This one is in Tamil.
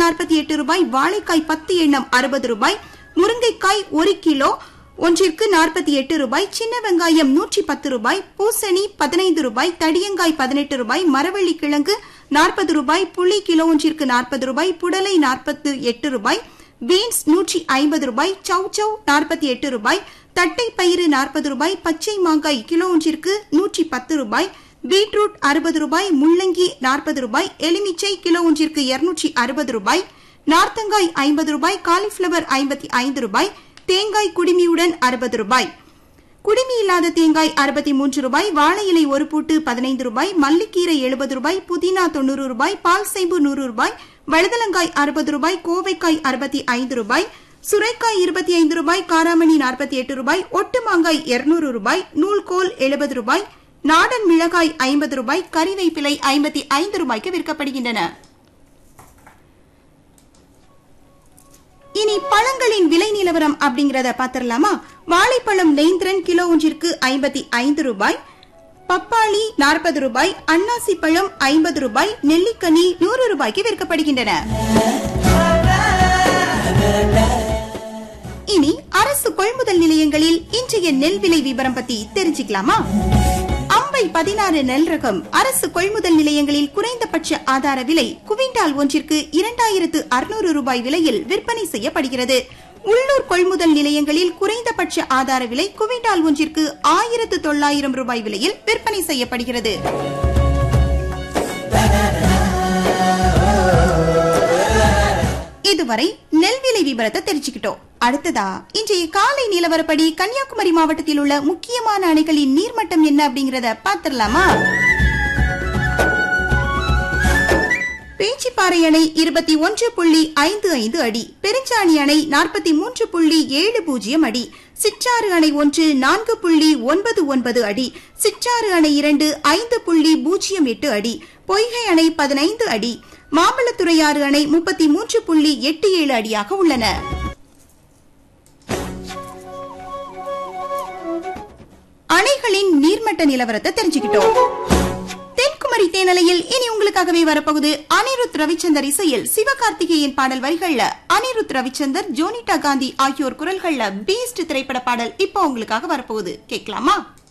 48 ரூபாய், வாழைக்காய் 10 எண்ணம் 60 ரூபாய், முருங்கைக்காய் 1 கிலோ ஒன்றிற்கு 48 ரூபாய், சின்ன வெங்காயம் 110 ரூபாய், பூசணி 15 ரூபாய், தடியங்காய் 18 ரூபாய், மரவள்ளி கிழங்கு 40 ரூபாய், புளி கிலோ ஒன்றிற்கு 40 ரூபாய், புடலை 48 ரூபாய், பீன்ஸ் 150 ரூபாய், சௌச்சௌ 48 ரூபாய், தட்டை பயிறு 40 ரூபாய், பச்சை மாங்காய் கிலோ ஒன்றிற்கு 110 ரூபாய், பீட்ரூட் 60 ரூபாய், முள்ளங்கி 40 ரூபாய், எலுமிச்சை கிலோ ஒன்றிற்கு 260 ரூபாய், நார்த்தங்காய் 50 ரூபாய், காலிஃபிளவர் 55 ரூபாய், தேங்காய் குடிமியுடன் 60 ரூபாய், குடிமி இல்லாத தேங்காய் 63 ரூபாய், வாழை இலை ஒரு பூட்டு 15 ரூபாய், மல்லிக்கீரை 70 ரூபாய், புதினா 90 ரூபாய், பால் சேம்பு 100 ரூபாய், வழுதலங்காய் 60 ரூபாய், கோவைக்காய் 65 ரூபாய், சுரைக்காய் 25 ரூபாய், காராமணி 48 ரூபாய், ஒட்டு மாங்காய் 200 ரூபாய், நூல்கோல் 70 ரூபாய், நாடன் மிளகாய் 50 ரூபாய், கறிவேப்பிலை 55 ரூபாய்க்கு விற்கப்படுகின்றன. இனி பழங்களின் விலை நிலவரம் அப்படிங்கறத பாத்திரலாமா? வாழைப்பழம் நேந்திரன் கிலோ ஒன்றிற்கு 55 ரூபாய், பப்பாளி 40 ரூபாய், அன்னாசி பழம் 50 ரூபாய், நெல்லிக்கனி 100 ரூபாய்க்கு விற்கப்படுகின்றன. இனி அரசு கொள்முதல் நிலையங்களில் இன்றைய நெல் விலை விவரம் பத்தி தெரிஞ்சுக்கலாமா? அம்பை 16 நெல் ரகம் அரசு கொள்முதல் நிலையங்களில் குறைந்தபட்ச ஆதார விலை குவிண்டால் ஒன்றிற்கு 2600 ரூபாய் விலையில் விற்பனை செய்யப்படுகிறது. உள்ளூர் கொள்முதல் நிலையங்களில் குறைந்தபட்ச ஆதார விலை குவிண்டால் ஒன்றிற்கு 1900 ரூபாய் விலையில் விற்பனை செய்யப்படுகிறது. இதுவரை நெல் விலை விவரத்தை தெரிஞ்சுக்கிட்டோம். அடுத்ததா இன்றைய காலை நிலவரப்படி கன்னியாகுமரி மாவட்டத்தில் உள்ள முக்கியமான அணைகளின் நீர்மட்டம் என்ன அப்படிங்கறத பாத்திரலாமா? பேச்சிப்பாறை அணை 21.55 அடி, பெருஞ்சாணி அணை 43.70 அடி, சிற்றாறு அணை 1 4.99 அடி, சிற்றாறு அணை 2 5.08 அடி, பொய்கை அணை 15 அடி, மாமல்லத்துறையாறு அணை 33.87 அடியாக உள்ளன. அணைகளின் நீர்மட்ட நிலவரத்தை தெரிஞ்சுக்கிட்டோம். தென்குமரி தேனலையில் இனி உங்களுக்காகவே வரப்போகுது அனிருத் ரவிச்சந்தர் இசையில் சிவகார்த்திகேயன் பாடல் வரிகள்ல அனிருத் ரவிச்சந்தர், ஜோனிட்டா காந்தி ஆகியோர் குரல்கள்ல பீஸ்ட் திரைப்பட பாடல் இப்போ உங்களுக்காக வரப்போகுது. கேட்கலாமா?